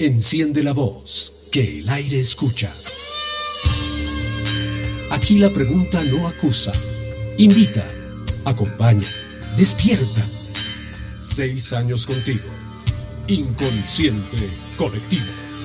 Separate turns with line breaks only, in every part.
Enciende la voz, que el aire escucha. Aquí la pregunta no acusa, invita, acompaña, despierta. 6 años contigo, inconsciente colectivo.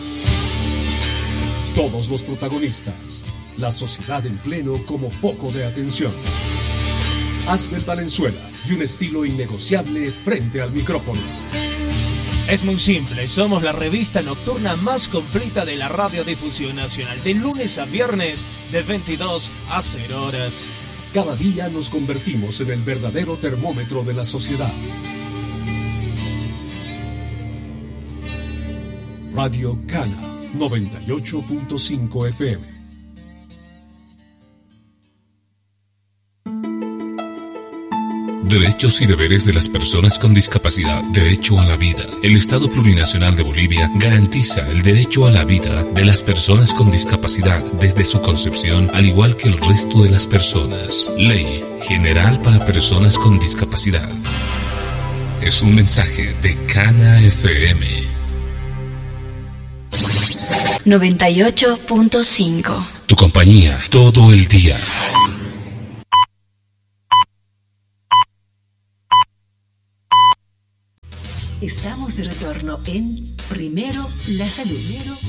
Todos los protagonistas, la sociedad en pleno como foco de atención. Asbel Valenzuela y un estilo innegociable frente al micrófono.
Es muy simple, somos la revista nocturna más completa de la radiodifusión nacional, de lunes a viernes, de 22 a 0 horas.
Cada día nos convertimos en el verdadero termómetro de la sociedad. Radio Cana 98.5 FM.
Derechos y deberes de las personas con discapacidad. Derecho a la vida. El Estado Plurinacional de Bolivia garantiza el derecho a la vida de las personas con discapacidad desde su concepción, al igual que el resto de las personas. Ley General para Personas con Discapacidad. Es un mensaje de Cana FM
98.5.
Tu compañía todo el día.
Estamos de retorno en Primero la Salud.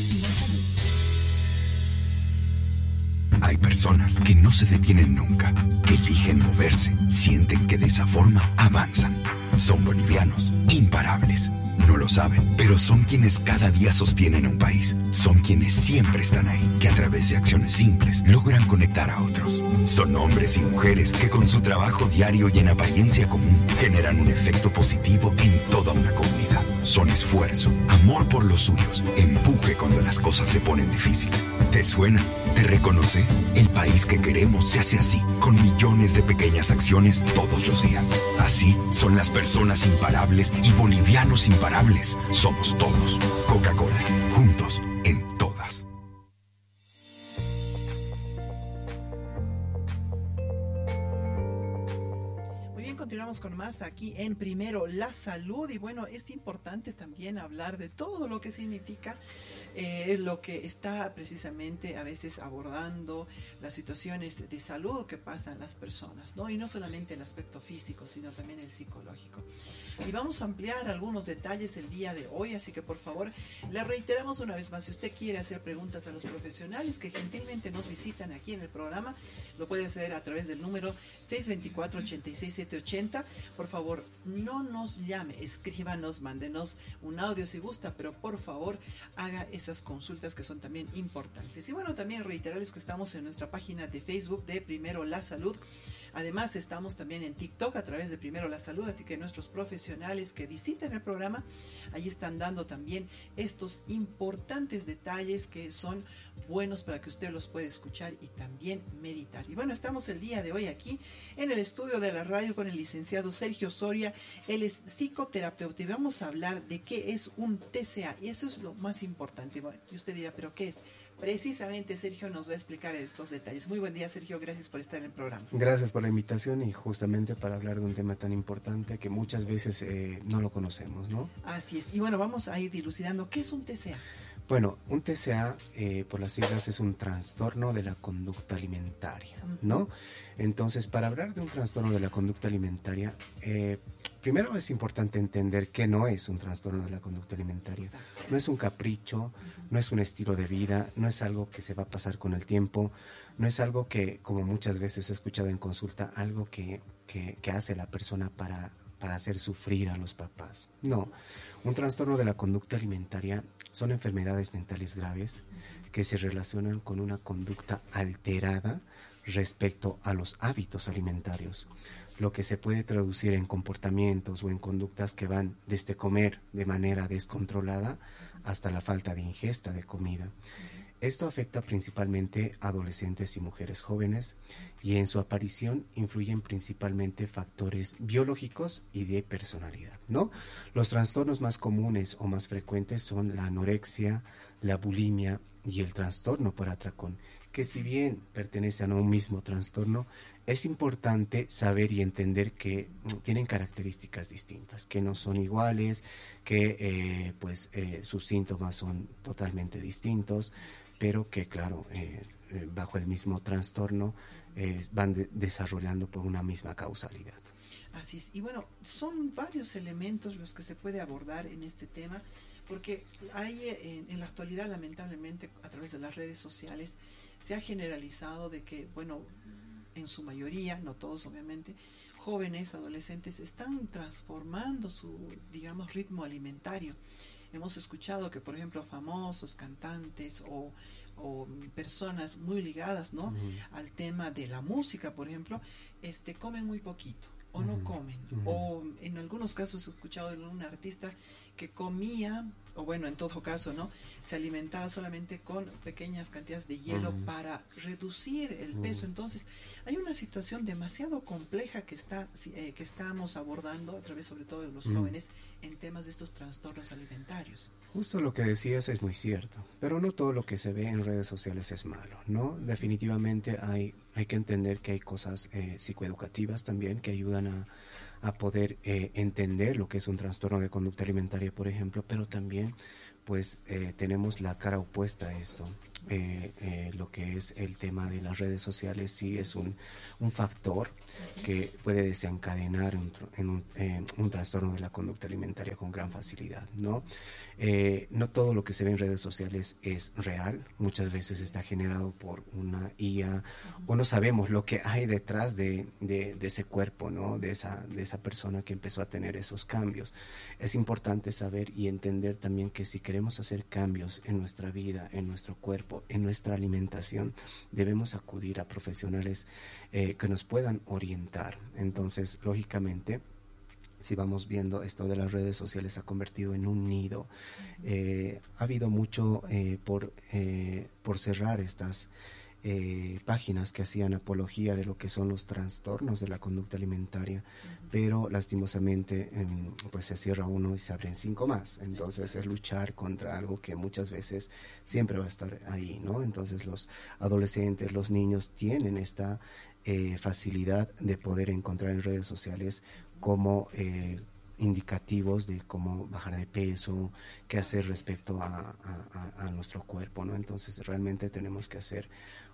Hay personas que no se detienen nunca, que eligen moverse, sienten que de esa forma avanzan. Son bolivianos, imparables. No lo saben, pero son quienes cada día sostienen un país. Son quienes siempre están ahí, que a través de acciones simples logran conectar a otros. Son hombres y mujeres que con su trabajo diario y en apariencia común generan un efecto positivo en toda una comunidad. Son esfuerzo, amor por los suyos, empuje cuando las cosas se ponen difíciles. ¿Te suena? ¿Te reconoces? El país que queremos se hace así, con millones de pequeñas acciones todos los días. Así son las personas imparables y bolivianos imparables. Somos todos. Coca-Cola, juntos en todas.
Continuamos con más aquí en Primero la Salud. Y bueno, es importante también hablar de todo lo que significa lo que está precisamente a veces abordando las situaciones de salud que pasan las personas, ¿no? Y no solamente el aspecto físico, sino también el psicológico. Y vamos a ampliar algunos detalles el día de hoy, así que por favor, le reiteramos una vez más, si usted quiere hacer preguntas a los profesionales que gentilmente nos visitan aquí en el programa, lo puede hacer a través del número 624-86780. Por favor, no nos llame, escríbanos, mándenos un audio si gusta, pero por favor haga esas consultas que son también importantes. Y bueno, también reiterarles que estamos en nuestra página de Facebook de Primero la Salud. Además, estamos también en TikTok a través de Primero la Salud, así que nuestros profesionales que visiten el programa, ahí están dando también estos importantes detalles que son buenos para que usted los pueda escuchar y también meditar. Y bueno, estamos el día de hoy aquí en el estudio de la radio con el licenciado Sergio Soria. Él es psicoterapeuta y vamos a hablar de qué es un TCA, y eso es lo más importante. Bueno, y usted dirá, ¿pero qué es? Precisamente Sergio nos va a explicar estos detalles. Muy buen día, Sergio, gracias por estar en el programa.
Gracias por la invitación y justamente para hablar de un tema tan importante que muchas veces no lo conocemos, ¿no?
Así es, y bueno, vamos a ir dilucidando, ¿qué es un TCA?
Bueno, un TCA, por las siglas, es un trastorno de la conducta alimentaria, ¿no? Entonces, para hablar de un trastorno de la conducta alimentaria, primero es importante entender que no es un trastorno de la conducta alimentaria. No es un capricho, no es un estilo de vida, no es algo que se va a pasar con el tiempo, no es algo que, como muchas veces he escuchado en consulta, algo que hace la persona para hacer sufrir a los papás. No, un trastorno de la conducta alimentaria son enfermedades mentales graves que se relacionan con una conducta alterada respecto a los hábitos alimentarios, lo que se puede traducir en comportamientos o en conductas que van desde comer de manera descontrolada hasta la falta de ingesta de comida. Esto afecta principalmente a adolescentes y mujeres jóvenes y en su aparición influyen principalmente factores biológicos y de personalidad, ¿no? Los trastornos más comunes o más frecuentes son la anorexia, la bulimia, y el trastorno por atracón, que si bien pertenecen a un mismo trastorno, es importante saber y entender que tienen características distintas, que no son iguales, que sus síntomas son totalmente distintos, pero que claro, bajo el mismo trastorno van desarrollando por una misma causalidad.
Así es. Y bueno, son varios elementos los que se puede abordar en este tema, porque hay en la actualidad, lamentablemente, a través de las redes sociales, se ha generalizado de que, bueno, en su mayoría, no todos obviamente, jóvenes, adolescentes, están transformando su, digamos, ritmo alimentario. Hemos escuchado que, por ejemplo, famosos, cantantes o personas muy ligadas, ¿no?, al tema de la música, por ejemplo, comen muy poquito o no comen. O en algunos casos he escuchado de un artista que comía, o bueno, en todo caso, ¿no?, se alimentaba solamente con pequeñas cantidades de hielo para reducir el peso. Entonces, hay una situación demasiado compleja que estamos abordando a través, sobre todo, de los jóvenes en temas de estos trastornos alimentarios.
Justo lo que decías es muy cierto, pero no todo lo que se ve en redes sociales es malo, ¿no? Definitivamente hay que entender que hay cosas psicoeducativas también que ayudan a poder entender lo que es un trastorno de conducta alimentaria, por ejemplo, pero también pues tenemos la cara opuesta a esto. Lo que es el tema de las redes sociales sí es un factor que puede desencadenar un trastorno de la conducta alimentaria con gran facilidad, ¿no? No todo lo que se ve en redes sociales es real, muchas veces está generado por una IA o no sabemos lo que hay detrás de ese cuerpo, ¿no?, de esa persona que empezó a tener esos cambios. Es importante saber y entender también que si queremos hacer cambios en nuestra vida, en nuestro cuerpo, en nuestra alimentación, debemos acudir a profesionales que nos puedan orientar. Entonces, lógicamente, si vamos viendo, esto de las redes sociales se ha convertido en un nido. Ha habido mucho por cerrar estas páginas que hacían apología de lo que son los trastornos de la conducta alimentaria, pero lastimosamente pues se cierra uno y se abren 5 más. Entonces es luchar contra algo que muchas veces siempre va a estar ahí, ¿no? Entonces los adolescentes, los niños tienen esta facilidad de poder encontrar en redes sociales como indicativos de cómo bajar de peso, qué hacer respecto a nuestro cuerpo, ¿no? Entonces realmente tenemos que hacer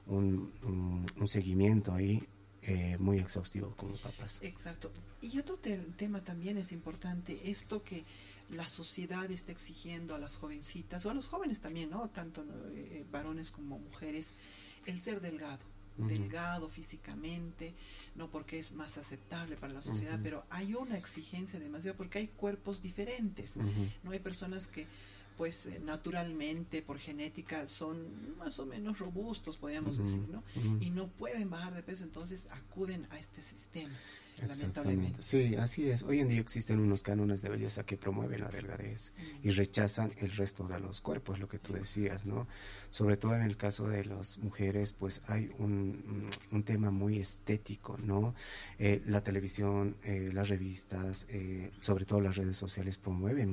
un seguimiento ahí muy exhaustivo como papás.
Exacto. Y otro tema también es importante, esto que la sociedad está exigiendo a las jovencitas, o a los jóvenes también, ¿no?, tanto varones como mujeres, el ser delgado físicamente, no porque es más aceptable para la sociedad, pero hay una exigencia demasiado, porque hay cuerpos diferentes, no hay personas que pues naturalmente por genética son más o menos robustos, podríamos decir, ¿no? Y no pueden bajar de peso, entonces acuden a este sistema, lamentablemente.
Sí, así es. Hoy en día existen unos cánones de belleza que promueven la delgadez y rechazan el resto de los cuerpos, lo que tú decías, ¿no? Sobre todo en el caso de las mujeres, pues hay un tema muy estético, ¿no? La televisión, las revistas, sobre todo las redes sociales promueven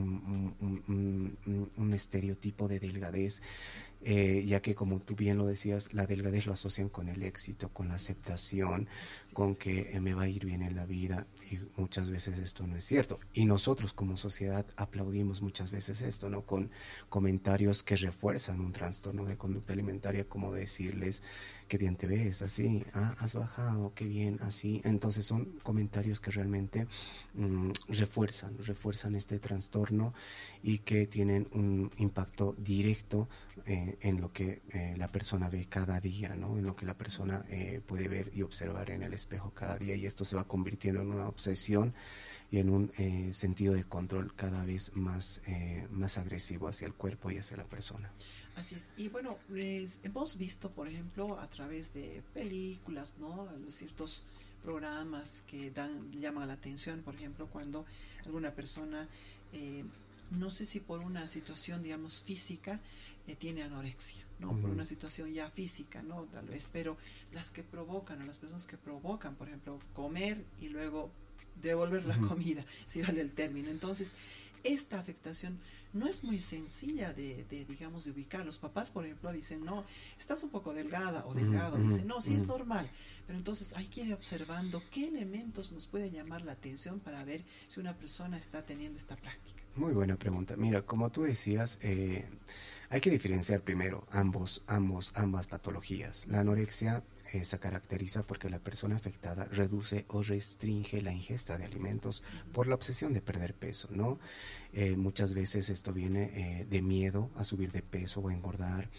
un estereotipo de delgadez, ya que, como tú bien lo decías, la delgadez lo asocian con el éxito, con la aceptación, con que me va a ir bien en la vida, y muchas veces esto no es cierto. Y nosotros como sociedad aplaudimos muchas veces esto, ¿no?, con comentarios que refuerzan un trastorno de conducta alimentaria, como decirles: qué bien te ves así, has bajado, qué bien así. Entonces son comentarios que realmente refuerzan este trastorno y que tienen un impacto directo en lo que la persona ve cada día, ¿no?, en lo que la persona puede ver y observar en el espejo cada día, y esto se va convirtiendo en una obsesión y en un sentido de control cada vez más agresivo hacia el cuerpo y hacia la persona.
Así es. Y bueno, hemos visto, por ejemplo, a través de películas, ¿no?, ciertos programas que llaman la atención, por ejemplo, cuando alguna persona, no sé si por una situación, digamos, física, tiene anorexia, ¿no? Por una situación ya física, ¿no?, tal vez, pero las personas que provocan, por ejemplo, comer y luego devolver la comida, si vale el término. Entonces, esta afectación no es muy sencilla digamos, de ubicar. Los papás, por ejemplo, dicen, no, estás un poco delgada o delgado. Dicen, no, sí es normal. Pero entonces hay que ir observando qué elementos nos pueden llamar la atención para ver si una persona está teniendo esta práctica.
Muy buena pregunta. Mira, como tú decías, hay que diferenciar primero ambas patologías. La anorexia se caracteriza porque la persona afectada reduce o restringe la ingesta de alimentos por la obsesión de perder peso, ¿no? Muchas veces esto viene de miedo a subir de peso o engordar,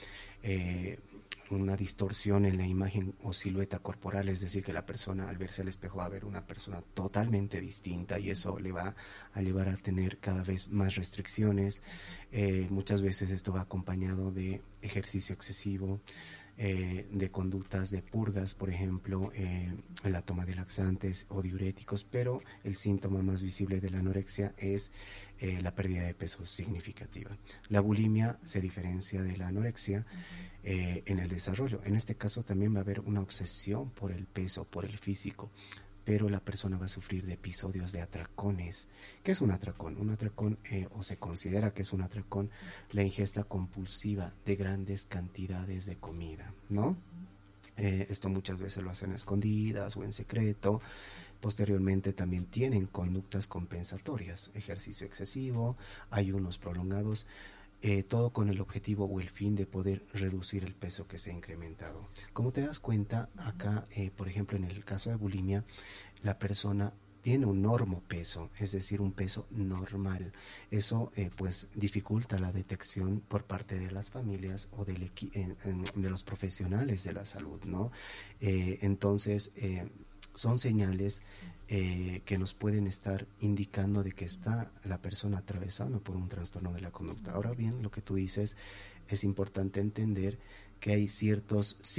una distorsión en la imagen o silueta corporal, es decir, que la persona al verse al espejo va a ver una persona totalmente distinta y eso le va a llevar a tener cada vez más restricciones. Muchas veces esto va acompañado de ejercicio excesivo, de conductas de purgas, por ejemplo, en la toma de laxantes o diuréticos, pero el síntoma más visible de la anorexia es la pérdida de peso significativa. La bulimia se diferencia de la anorexia en el desarrollo. En este caso también va a haber una obsesión por el peso, por el físico, pero la persona va a sufrir de episodios de atracones. ¿Qué es un atracón? Un atracón, o se considera que es un atracón, la ingesta compulsiva de grandes cantidades de comida, ¿no? Esto muchas veces lo hacen a escondidas o en secreto. Posteriormente también tienen conductas compensatorias, ejercicio excesivo, ayunos prolongados, todo con el objetivo o el fin de poder reducir el peso que se ha incrementado. Como te das cuenta, acá, por ejemplo, en el caso de bulimia, la persona tiene un normopeso, es decir, un peso normal. Eso pues dificulta la detección por parte de las familias o de los profesionales de la salud, ¿no? Entonces, son señales que nos pueden estar indicando de que está la persona atravesando por un trastorno de la conducta. Ahora bien, lo que tú dices es importante entender que hay ciertos